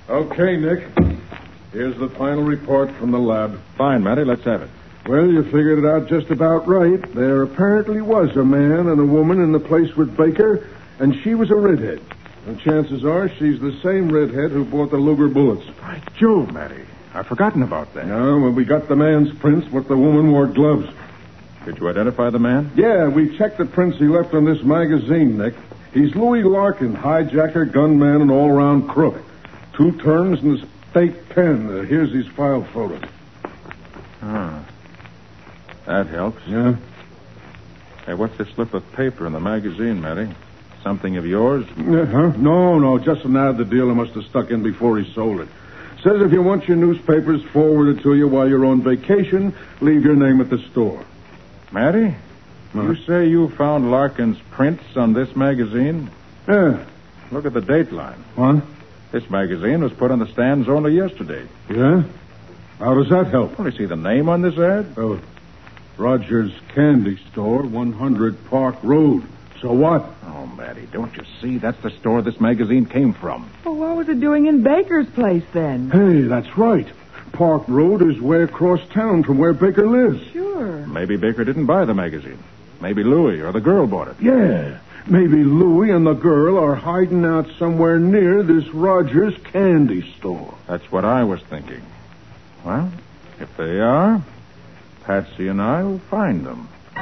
Okay, Nick. Here's the final report from the lab. Fine, Matty. Let's have it. Well, you figured it out just about right. There apparently was a man and a woman in the place with Baker, and she was a redhead. And chances are she's the same redhead who bought the Luger bullets. By Jove, Matty. I've forgotten about that. No, well, we got the man's prints, but the woman wore gloves. Did you identify the man? Yeah, we checked the prints he left on this magazine, Nick. He's Louis Larkin, hijacker, gunman, and all-around crook. 2 terms in the state pen. Here's his file photo. That helps. Yeah? Hey, what's this slip of paper in the magazine, Matty? Something of yours? No, just an ad the dealer must have stuck in before he sold it. Says if you want your newspapers forwarded to you while you're on vacation, leave your name at the store. Matty? You say you found Larkin's prints on this magazine? Yeah. Look at the date line. What? This magazine was put on the stands only yesterday. Yeah? How does that help? Only see the name on this ad? Oh, Rogers Candy Store, 100 Park Road. So what? Oh, Matty, don't you see? That's the store this magazine came from. Well, what was it doing in Baker's place then? Hey, that's right. Park Road is way across town from where Baker lives. Sure. Maybe Baker didn't buy the magazine. Maybe Louis or the girl bought it. Yeah. Maybe Louis and the girl are hiding out somewhere near this Rogers Candy Store. That's what I was thinking. Well, if they are, Patsy and I will find them.